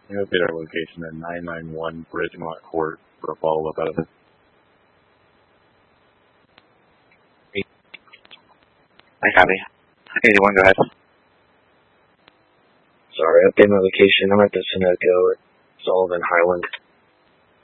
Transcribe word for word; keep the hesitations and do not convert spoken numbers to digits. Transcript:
Can you update our location at nine nine one Bridgemont Court for a follow-up out of it? I copy. eighty-one, go ahead. Sorry, update my location. I'm at the Sunoco at Sullivan Highland.